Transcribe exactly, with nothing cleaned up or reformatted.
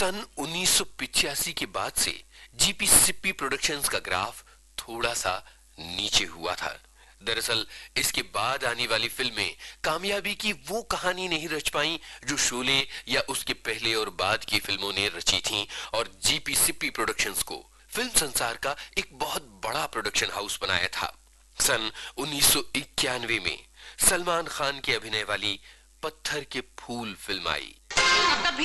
सन उन्नीस सौ पिचासी के बाद से जीपी सिप्पी प्रोडक्शंस का ग्राफ थोड़ा सा नीचे हुआ था। दरअसल इसके बाद आने वाली फिल्में कामयाबी की वो कहानी नहीं रच पाई जो शोले या उसके पहले और बाद की फिल्मों ने रची थीं, और जीपी सिप्पी प्रोडक्शंस को फिल्म संसार का एक बहुत बड़ा प्रोडक्शन हाउस बनाया था। सन उन्नीस सौ इक्यानवे में सलमान खान के अभिनय वाली पत्थर के फूल फिल्म आई।